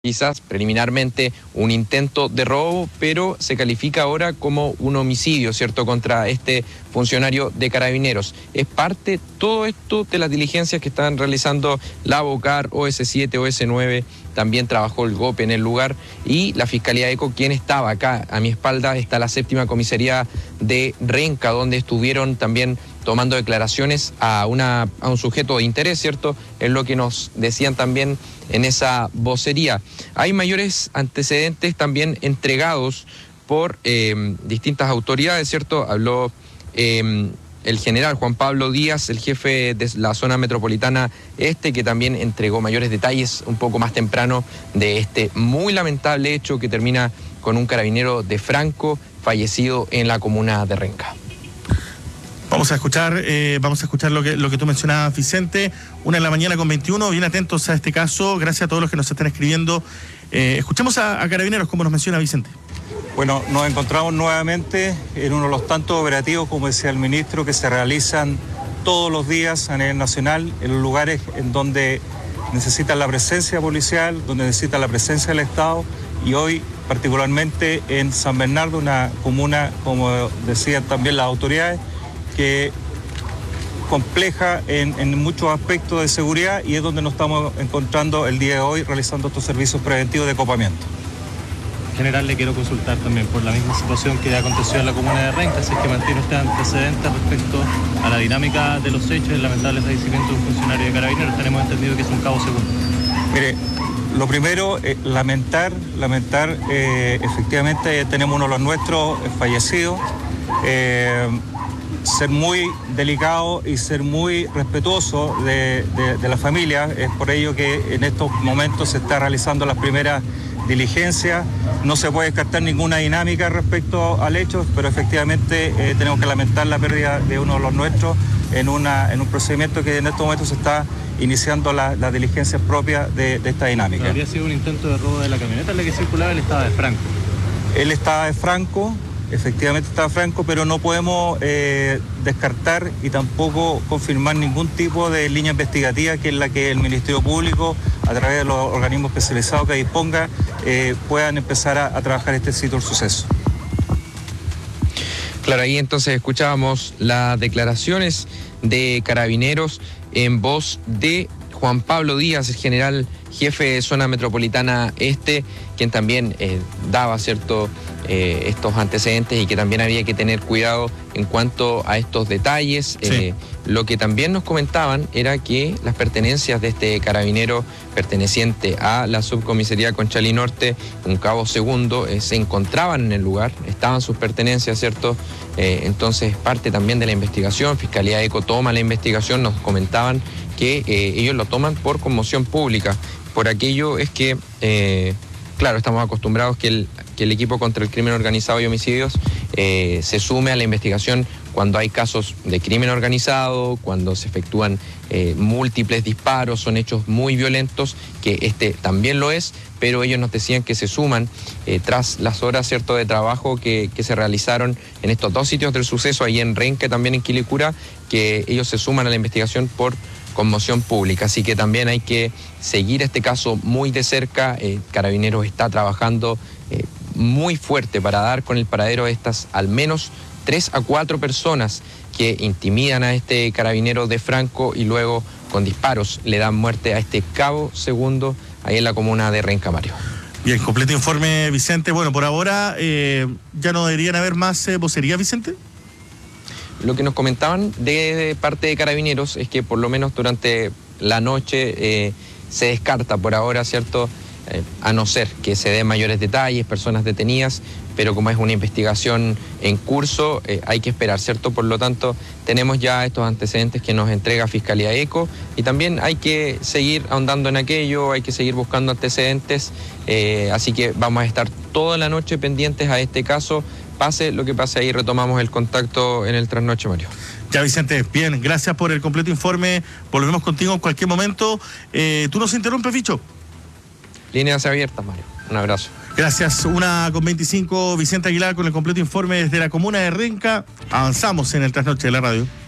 quizás preliminarmente un intento de robo, pero se califica ahora como un homicidio, ¿cierto?, contra este funcionario de Carabineros. Es parte todo esto de las diligencias que están realizando la BOCAR, OS7, OS9, también trabajó el GOPE en el lugar y la Fiscalía ECO, quien estaba acá a mi espalda, está la 7ª comisaría de Renca, donde estuvieron también tomando declaraciones a un sujeto de interés, ¿cierto? Es lo que nos decían también en esa vocería. Hay mayores antecedentes también entregados por distintas autoridades, ¿cierto? Habló el general Juan Pablo Díaz, el jefe de la zona metropolitana este, que también entregó mayores detalles un poco más temprano de este muy lamentable hecho que termina con un carabinero de Franco fallecido en la comuna de Renca. Vamos a escuchar lo que tú mencionabas, Vicente. 1:21 a.m, bien atentos a este caso. Gracias a todos los que nos están escribiendo. Escuchemos a Carabineros, como nos menciona Vicente. Bueno, nos encontramos nuevamente en uno de los tantos operativos, como decía el ministro, que se realizan todos los días a nivel nacional, en los lugares en donde necesitan la presencia policial, donde necesitan la presencia del Estado, y hoy particularmente en San Bernardo, una comuna, como decían también las autoridades, que compleja en muchos aspectos de seguridad, y es donde nos estamos encontrando el día de hoy realizando estos servicios preventivos de copamiento. General, le quiero consultar también por la misma situación que aconteció en la comuna de Renca, si es que mantiene usted antecedentes respecto a la dinámica de los hechos, el lamentable fallecimiento de un funcionario de Carabineros. Tenemos entendido que es un cabo segundo. Mire, lo primero, lamentar, efectivamente tenemos uno de los nuestros fallecidos. Ser muy delicado y ser muy respetuoso de la familia. Es por ello que en estos momentos se está realizando las primeras diligencias. No se puede descartar ninguna dinámica respecto al hecho, pero efectivamente tenemos que lamentar la pérdida de uno de los nuestros en un procedimiento que en estos momentos se está iniciando las diligencias propias de esta dinámica. ¿Habría sido un intento de robo de la camioneta en la que circulaba? Él estaba de Franco. Él estaba de Franco. Efectivamente estaba Franco, pero no podemos descartar y tampoco confirmar ningún tipo de línea investigativa, que es la que el Ministerio Público, a través de los organismos especializados que disponga, puedan empezar a trabajar este sitio del suceso. Claro, ahí entonces escuchábamos las declaraciones de Carabineros en voz de Juan Pablo Díaz, el general jefe de zona metropolitana este, quien también daba estos antecedentes y que también había que tener cuidado en cuanto a estos detalles. Sí. Lo que también nos comentaban era que las pertenencias de este carabinero perteneciente a la subcomisaría Conchalí Norte, un cabo segundo, se encontraban en el lugar, estaban sus pertenencias, ¿cierto? Entonces parte también de la investigación. Fiscalía ECO toma la investigación, nos comentaban que ellos lo toman por conmoción pública. Por aquello es que, claro, estamos acostumbrados que el equipo contra el crimen organizado y homicidios se sume a la investigación cuando hay casos de crimen organizado, cuando se efectúan múltiples disparos, son hechos muy violentos, que este también lo es, pero ellos nos decían que se suman tras las horas, ¿cierto?, de trabajo que se realizaron en estos dos sitios del suceso, ahí en Renca y también en Quilicura, que ellos se suman a la investigación por conmoción pública. Así que también hay que seguir este caso muy de cerca. Carabineros está trabajando muy fuerte para dar con el paradero de estas al menos 3 a 4 personas que intimidan a este carabinero de Franco y luego con disparos le dan muerte a este cabo segundo ahí en la comuna de Renca, Mario. Bien, completo informe, Vicente. Bueno, por ahora ya no deberían haber más vocerías, Vicente. Lo que nos comentaban de parte de Carabineros es que por lo menos durante la noche se descarta por ahora, ¿cierto?, a no ser que se den mayores detalles, personas detenidas, pero como es una investigación en curso, hay que esperar, ¿cierto? Por lo tanto, tenemos ya estos antecedentes que nos entrega Fiscalía ECO y también hay que seguir ahondando en aquello, hay que seguir buscando antecedentes, así que vamos a estar toda la noche pendientes a este caso. Pase lo que pase, ahí retomamos el contacto en el trasnoche, Mario. Ya, Vicente, bien, gracias por el completo informe. Volvemos contigo en cualquier momento. ¿Tú nos interrumpes, Ficho? Líneas abiertas, Mario. Un abrazo. Gracias. 1:25, Vicente Aguilar con el completo informe desde la comuna de Renca. Avanzamos en el trasnoche de la radio.